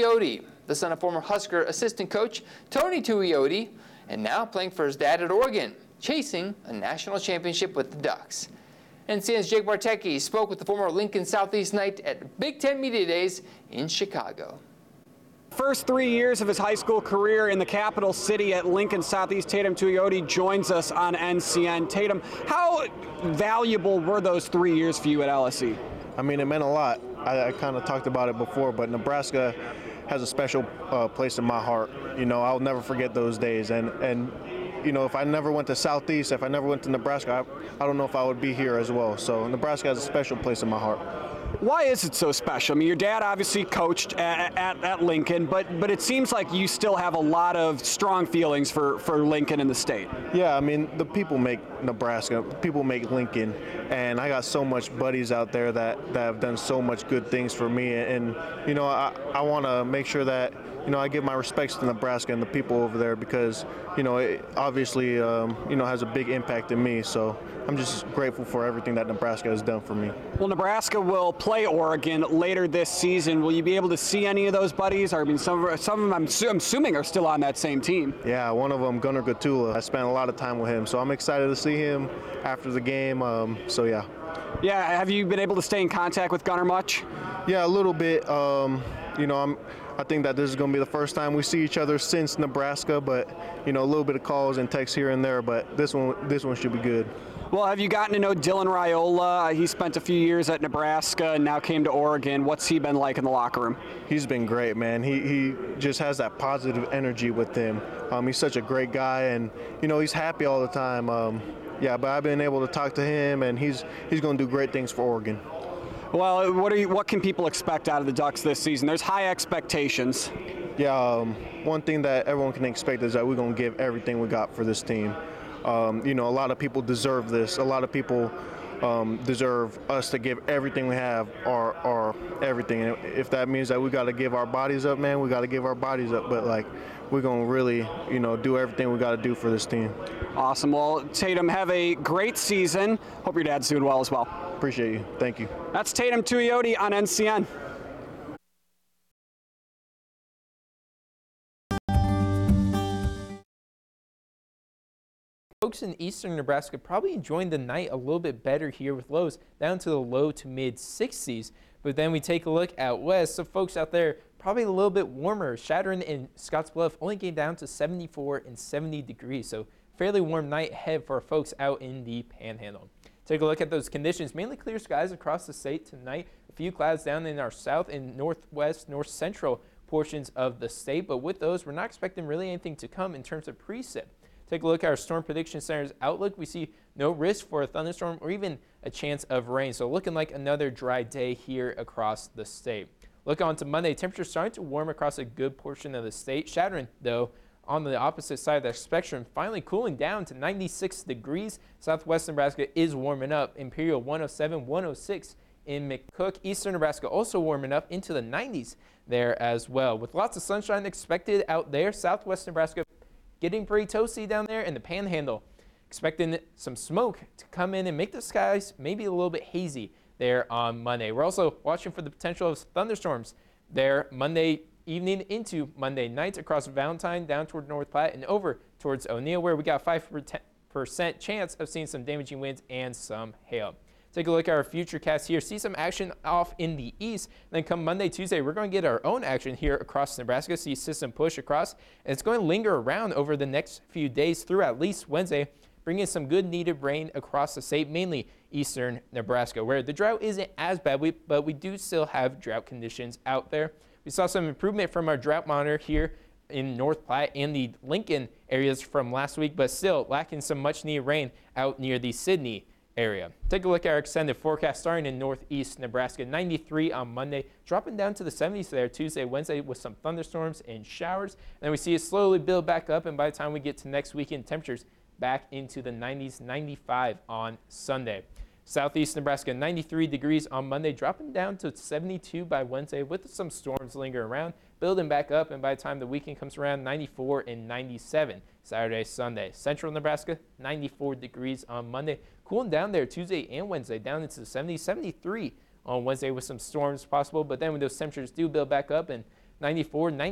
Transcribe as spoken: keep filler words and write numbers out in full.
Tuioti, the son of former Husker assistant coach Tony Tuioti, and now playing for his dad at Oregon, chasing a national championship with the Ducks. And C N N's Jake Bartecki spoke with the former Lincoln Southeast Knight at Big Ten Media Days in Chicago. First three years of his high school career in the capital city at Lincoln Southeast, Tatum Tuioti joins us on N C N. Tatum, how valuable were those three years for you at L S E? I mean, it meant a lot. I, I kind of talked about it before, but Nebraska has a special uh, place in my heart. You know, I'll never forget those days. And, and you know, if I never went to Southeast, if I never went to Nebraska, I, I don't know if I would be here as well. So Nebraska has a special place in my heart. Why is it so special? I mean, your dad obviously coached at, at, at Lincoln, but but it seems like you still have a lot of strong feelings for, for Lincoln and the state. Yeah, I mean, the people make Nebraska, people make Lincoln, and I got so much buddies out there that, that have done so much good things for me, and, you know, I, I want to make sure that, you know, I give my respects to Nebraska and the people over there because, you know, it obviously, um, you know, has a big impact in me. So I'm just grateful for everything that Nebraska has done for me. Well, Nebraska will play Oregon later this season. Will you be able to see any of those buddies? Or, I mean, some of, some of them, I'm, su- I'm assuming, are still on that same team. Yeah, one of them, Gunnar Gatula. I spent a lot of time with him, so I'm excited to see him after the game. Um, so, yeah. Yeah, have you been able to stay in contact with Gunnar much? Yeah, a little bit. Um, you know, I'm. I think that this is going to be the first time we see each other since Nebraska, but, you know, a little bit of calls and texts here and there, but this one this one should be good. Well, have you gotten to know Dylan Raiola? He spent a few years at Nebraska and now came to Oregon. What's he been like in the locker room? He's been great, man. He he just has that positive energy with him. Um, he's such a great guy, and, you know, he's happy all the time. Um, yeah, but I've been able to talk to him, and he's he's going to do great things for Oregon. Well, what are you, what can people expect out of the Ducks this season? There's high expectations. Yeah, um, one thing that everyone can expect is that we're going to give everything we got for this team. Um, you know, a lot of people deserve this. A lot of people um, deserve us to give everything we have, our, our everything. And if that means that we got to give our bodies up, man, we got to give our bodies up. But, like, we're going to really, you know, do everything we got to do for this team. Awesome. Well, Tatum, have a great season. Hope your dad's doing well as well. Appreciate you. Thank you. That's Tatum Tuioti on N C N. Folks in eastern Nebraska probably enjoying the night a little bit better here with lows down to the low to mid sixties. But then we take a look out west. So folks out there probably a little bit warmer. Chadron and Scottsbluff only came down to seventy-four and seventy degrees. So fairly warm night ahead for folks out in the Panhandle. Take a look at those conditions. Mainly clear skies across the state tonight. A few clouds down in our south and northwest, north central portions of the state. But with those, we're not expecting really anything to come in terms of precip. Take a look at our Storm Prediction Center's outlook. We see no risk for a thunderstorm or even a chance of rain. So looking like another dry day here across the state. Look on to Monday. Temperatures starting to warm across a good portion of the state. Chadron, though, on the opposite side of the spectrum, finally cooling down to ninety-six degrees. Southwest Nebraska is warming up. Imperial one oh seven, one oh six in McCook. Eastern Nebraska also warming up into the nineties there as well. With lots of sunshine expected out there. Southwest Nebraska getting pretty toasty down there in the Panhandle. Expecting some smoke to come in and make the skies maybe a little bit hazy there on Monday. We're also watching for the potential of thunderstorms there Monday evening into Monday night across Valentine down toward North Platte and over towards O'Neill, where we got a five percent chance of seeing some damaging winds and some hail. Take a look at our future cast here. See some action off in the east. And then come Monday, Tuesday, we're going to get our own action here across Nebraska. See system push across. And it's going to linger around over the next few days through at least Wednesday, bringing some good needed rain across the state, mainly eastern Nebraska, where the drought isn't as bad, but we do still have drought conditions out there. We saw some improvement from our drought monitor here in North Platte and the Lincoln areas from last week, but still lacking some much needed rain out near the Sidney area. Take a look at our extended forecast starting in northeast Nebraska. ninety-three on Monday, dropping down to the seventies there Tuesday, Wednesday with some thunderstorms and showers. And then we see it slowly build back up, and by the time we get to next weekend, temperatures back into the nineties, ninety-five on Sunday. Southeast Nebraska, ninety-three degrees on Monday, dropping down to seventy-two by Wednesday with some storms lingering around, building back up, and by the time the weekend comes around, ninety-four and ninety-seven Saturday, Sunday. Central Nebraska, ninety-four degrees on Monday, cooling down there Tuesday and Wednesday, down into the seventies, seventy-three on Wednesday with some storms possible, but then when those temperatures do build back up and ninety-four, ninety